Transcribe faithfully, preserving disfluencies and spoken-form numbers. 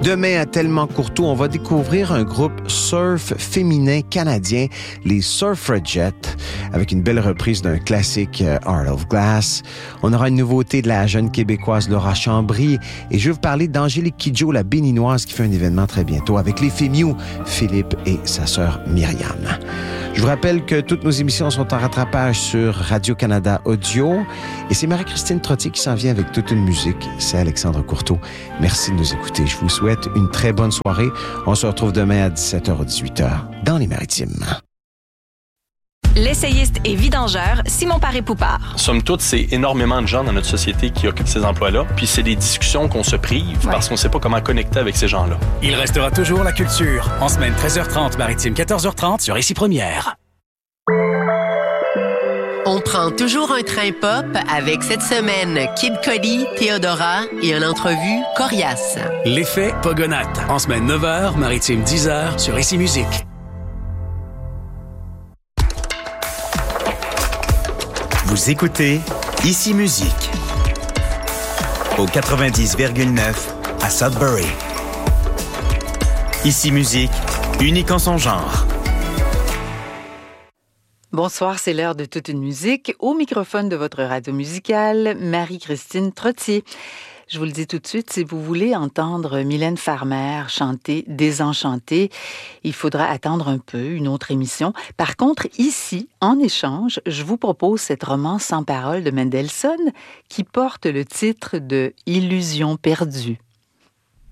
Demain, à Tellement-Courtois, on va découvrir un groupe surf féminin canadien, les Surfragettes, avec une belle reprise d'un classique euh, Heart of Glass. On aura une nouveauté de la jeune québécoise Laura Chambry et je vais vous parler d'Angélique Kidjo, la béninoise, qui fait un événement très bientôt avec les Fémiou, Philippe et sa sœur Myriam. Je vous rappelle que toutes nos émissions sont en rattrapage sur Radio-Canada Audio et c'est Marie-Christine Trottier qui s'en vient avec toute une musique. C'est Alexandre Courteau. Merci de nous écouter. Je vous souhaite une très bonne soirée. On se retrouve demain à dix-sept heures ou dix-huit heures dans les Maritimes. L'essayiste et vidangeur Simon Paré-Poupard. Somme toute, c'est énormément de gens dans notre société qui occupent ces emplois-là. Puis c'est des discussions qu'on se prive ouais. parce qu'on ne sait pas comment connecter avec ces gens-là. Il restera toujours la culture. En semaine treize heures trente, maritime quatorze heures trente sur Ici Première. On prend toujours un train pop avec cette semaine Kid Cudi, Théodora et une entrevue coriace. L'effet Pogonate. En semaine neuf heures, maritime dix heures sur Ici Musique. Vous écoutez Ici Musique au quatre-vingt-dix virgule neuf à Sudbury. Ici Musique, unique en son genre. Bonsoir, c'est l'heure de toute une musique. Au microphone de votre radio musicale, Marie-Christine Trottier. Je vous le dis tout de suite, si vous voulez entendre Mylène Farmer chanter Désenchantée, il faudra attendre un peu, une autre émission. Par contre, ici, en échange, je vous propose cette romance sans parole de Mendelssohn qui porte le titre de Illusion perdue.